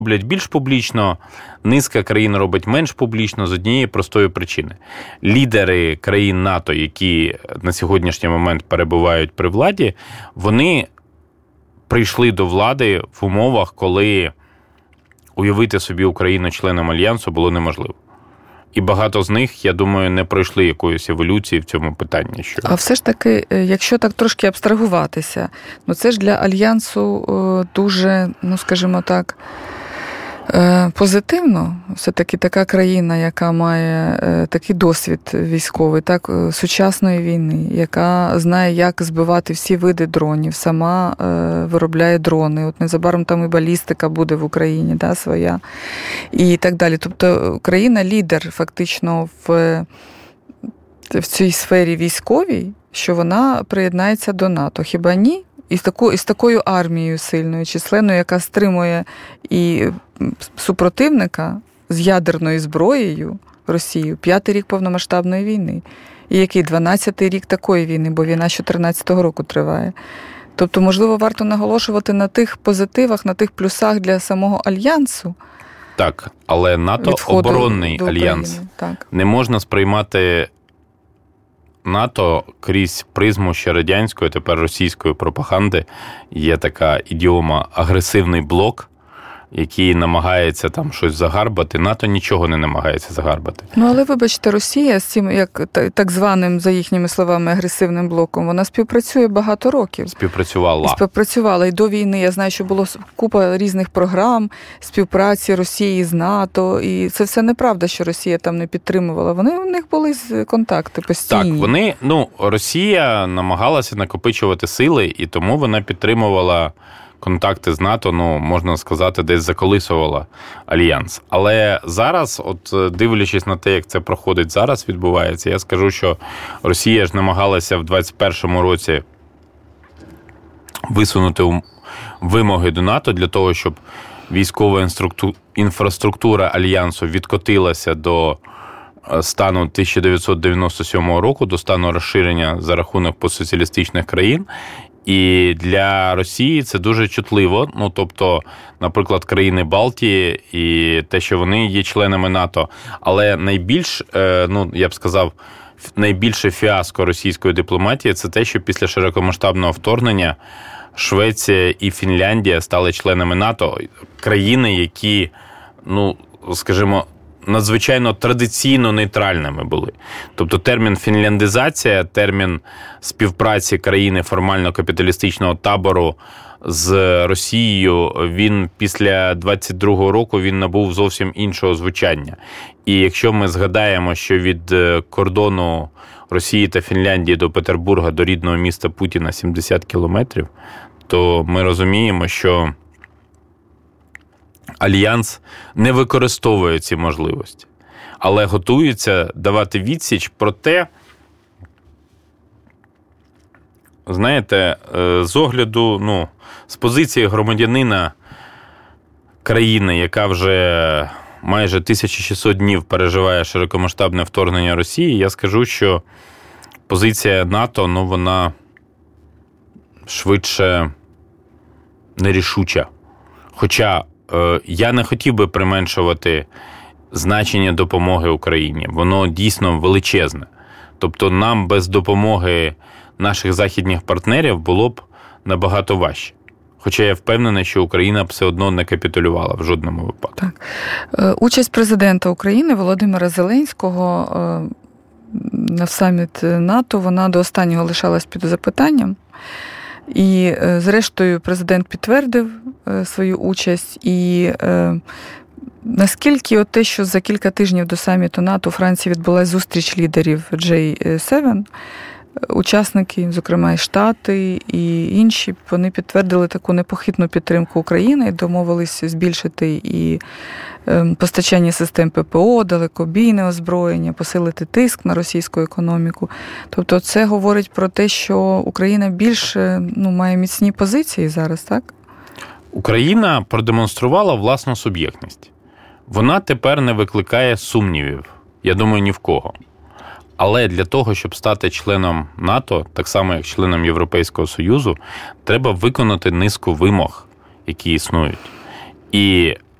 роблять більш публічно, низка країн робить менш публічно з однієї простої причини. Лідери країн НАТО, які на сьогоднішній момент перебувають при владі, вони прийшли до влади в умовах, коли уявити собі Україну членом Альянсу було неможливо. І багато з них, я думаю, не пройшли якоїсь еволюції в цьому питанні. А все ж таки, якщо так трошки абстрагуватися, це ж для Альянсу дуже, скажімо так, позитивно. Все-таки така країна, яка має такий досвід військовий, так, сучасної війни, яка знає, як збивати всі види дронів, сама виробляє дрони. От незабаром там і балістика буде в Україні, да, своя, і так далі. Тобто країна-лідер фактично в цій сфері військовій, що вона приєднається до НАТО. Хіба ні? І з такою армією сильною, численною, яка стримує і супротивника з ядерною зброєю Росію, 5-й рік повномасштабної війни. І який 12-й рік такої війни, бо війна з 14-го року триває. Тобто, можливо, варто наголошувати на тих позитивах, на тих плюсах для самого Альянсу. Так, але НАТО – оборонний альянс. Так. Не можна сприймати НАТО крізь призму ще радянської, тепер російської пропаганди. Є така ідіома «агресивний блок», який намагається там щось загарбати. НАТО нічого не намагається загарбати. Але, вибачте, Росія з цим, як так званим, за їхніми словами, агресивним блоком, вона співпрацює багато років. Співпрацювала. І до війни, я знаю, що було купа різних програм співпраці Росії з НАТО. І це все неправда, що Росія там не підтримувала. У них були контакти постійні. Так, Росія намагалася накопичувати сили, і тому вона підтримувала контакти з НАТО, можна сказати, десь заколисувала Альянс. Але зараз, дивлячись на те, як це проходить зараз, відбувається, я скажу, що Росія ж намагалася в 2021 році висунути вимоги до НАТО для того, щоб військова інфраструктура Альянсу відкотилася до стану 1997 року, до стану розширення за рахунок постсоціалістичних країн. І для Росії це дуже чутливо. Тобто, наприклад, країни Балтії і те, що вони є членами НАТО. Але найбільш, я б сказав, найбільше фіаско російської дипломатії – це те, що після широкомасштабного вторгнення Швеція і Фінляндія стали членами НАТО. Країни, які, скажімо, надзвичайно традиційно нейтральними були. Тобто термін фінляндизація, термін співпраці країни формально-капіталістичного табору з Росією, він після 22-го року він набув зовсім іншого звучання. І якщо ми згадаємо, що від кордону Росії та Фінляндії до Петербурга, до рідного міста Путіна 70 кілометрів, то ми розуміємо, що Альянс не використовує ці можливості, але готується давати відсіч. Проте, знаєте, з огляду, з позиції громадянина країни, яка вже майже 1600 днів переживає широкомасштабне вторгнення Росії, я скажу, що позиція НАТО, вона швидше нерішуча. Хоча я не хотів би применшувати значення допомоги Україні. Воно дійсно величезне. Тобто нам без допомоги наших західних партнерів було б набагато важче. Хоча я впевнений, що Україна все одно не капітулювала в жодному випадку. Так. Участь президента України Володимира Зеленського на саміт НАТО, вона до останнього лишалась під запитанням. І, зрештою, президент підтвердив свою участь. І наскільки те, що за кілька тижнів до саміту НАТО у Франції відбулася зустріч лідерів G7, учасники, зокрема і Штати, і інші, вони підтвердили таку непохитну підтримку України і домовились збільшити і постачання систем ППО, далекобійне озброєння, посилити тиск на російську економіку. Тобто це говорить про те, що Україна більше має міцні позиції зараз, так? Україна продемонструвала власну суб'єктність. Вона тепер не викликає сумнівів, я думаю, ні в кого. Але для того, щоб стати членом НАТО, так само як членом Європейського Союзу, треба виконати низку вимог, які існують. І